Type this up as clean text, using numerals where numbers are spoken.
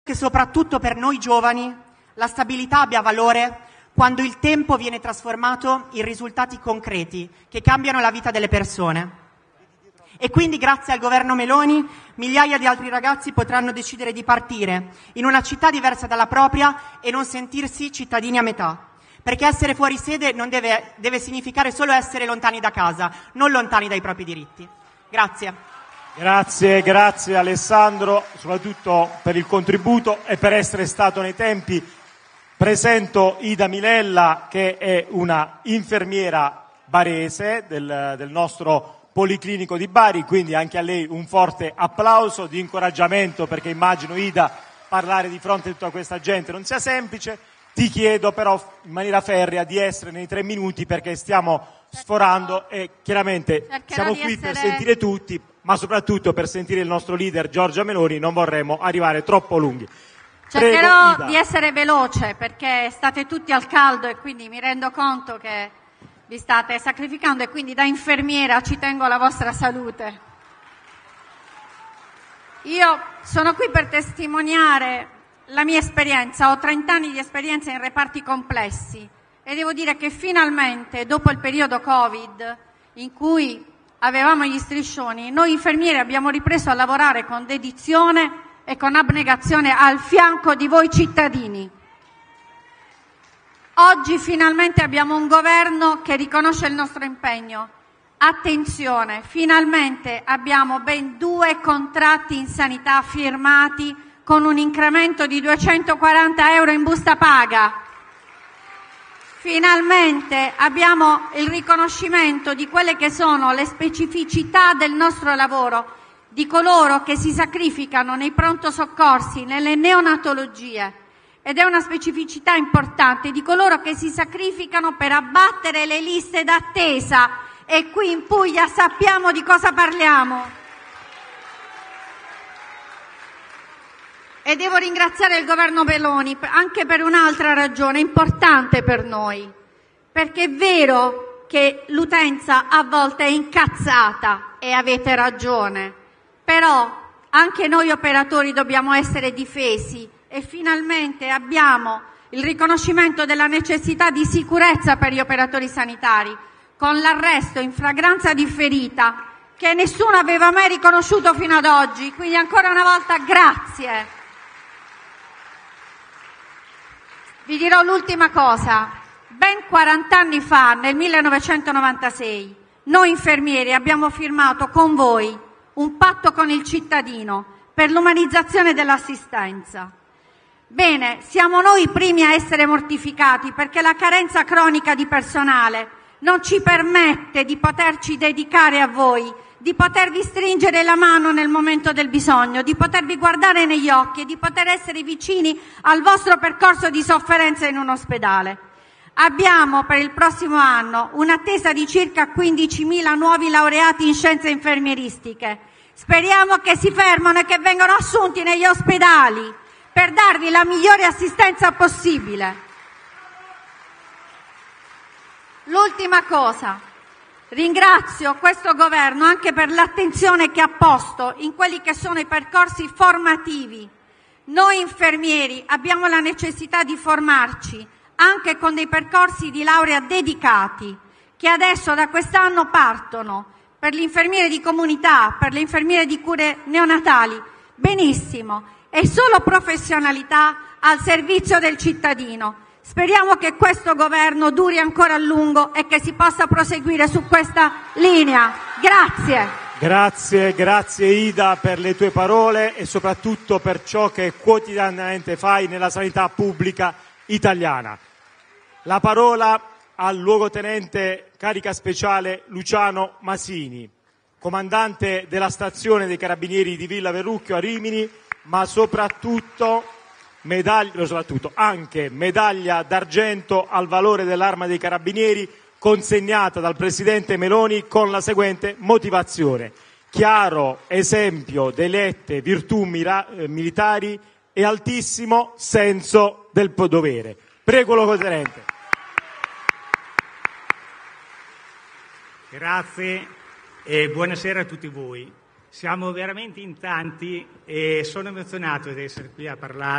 che soprattutto per noi giovani la stabilità abbia valore quando il tempo viene trasformato in risultati concreti che cambiano la vita delle persone. E quindi grazie al governo Meloni migliaia di altri ragazzi potranno decidere di partire in una città diversa dalla propria e non sentirsi cittadini a metà. Perché essere fuori sede non deve significare solo essere lontani da casa, non lontani dai propri diritti. Grazie. Grazie Alessandro, soprattutto per il contributo e per essere stato nei tempi. Presento Ida Milella, che è una infermiera barese del nostro Policlinico di Bari, quindi anche a lei un forte applauso di incoraggiamento, perché immagino, Ida, parlare di fronte a tutta questa gente non sia semplice. Ti chiedo però in maniera ferrea di essere nei 3 minuti, perché stiamo sforando e chiaramente siamo qui per sentire tutti, ma soprattutto per sentire il nostro leader Giorgia Meloni. Non vorremmo arrivare troppo lunghi. Cercherò Prego, di essere veloce, perché state tutti al caldo e quindi mi rendo conto che vi state sacrificando, e quindi da infermiera ci tengo alla vostra salute. Io sono qui per testimoniare la mia esperienza. Ho 30 anni di esperienza in reparti complessi e devo dire che finalmente, dopo il periodo Covid, in cui avevamo gli striscioni, noi infermieri abbiamo ripreso a lavorare con dedizione e con abnegazione al fianco di voi cittadini. Oggi finalmente abbiamo un governo che riconosce il nostro impegno. Attenzione, finalmente abbiamo ben 2 contratti in sanità firmati con un incremento di 240 euro in busta paga. Finalmente abbiamo il riconoscimento di quelle che sono le specificità del nostro lavoro, di coloro che si sacrificano nei pronto soccorsi, nelle neonatologie. Ed è una specificità importante di coloro che si sacrificano per abbattere le liste d'attesa, e qui in Puglia sappiamo di cosa parliamo. E devo ringraziare il governo Meloni anche per un'altra ragione importante per noi, perché è vero che l'utenza a volte è incazzata e avete ragione, però anche noi operatori dobbiamo essere difesi. E finalmente abbiamo il riconoscimento della necessità di sicurezza per gli operatori sanitari, con l'arresto in flagranza differita che nessuno aveva mai riconosciuto fino ad oggi. Quindi ancora una volta grazie. Vi dirò l'ultima cosa. Ben 40 anni fa, nel 1996, noi infermieri abbiamo firmato con voi un patto con il cittadino per l'umanizzazione dell'assistenza. Bene, siamo noi i primi a essere mortificati, perché la carenza cronica di personale non ci permette di poterci dedicare a voi, di potervi stringere la mano nel momento del bisogno, di potervi guardare negli occhi e di poter essere vicini al vostro percorso di sofferenza in un ospedale. Abbiamo per il prossimo anno un'attesa di circa 15.000 nuovi laureati in scienze infermieristiche. Speriamo che si fermano e che vengano assunti negli ospedali per darvi la migliore assistenza possibile. L'ultima cosa, ringrazio questo governo anche per l'attenzione che ha posto in quelli che sono i percorsi formativi. Noi infermieri abbiamo la necessità di formarci anche con dei percorsi di laurea dedicati, che adesso da quest'anno partono per l'infermiere di comunità, per le infermiere di cure neonatali. Benissimo. È solo professionalità al servizio del cittadino. Speriamo che questo governo duri ancora a lungo e che si possa proseguire su questa linea. Grazie. Grazie Ida per le tue parole e soprattutto per ciò che quotidianamente fai nella sanità pubblica italiana. La parola al luogotenente carica speciale Luciano Masini, comandante della stazione dei Carabinieri di Villa Verrucchio a Rimini, ma soprattutto anche medaglia d'argento al valore dell'Arma dei Carabinieri, consegnata dal Presidente Meloni con la seguente motivazione: chiaro esempio di elette virtù militari e altissimo senso del dovere. Prego luogotenente. Grazie e buonasera a tutti voi. Siamo veramente in tanti e sono emozionato di essere qui a parlare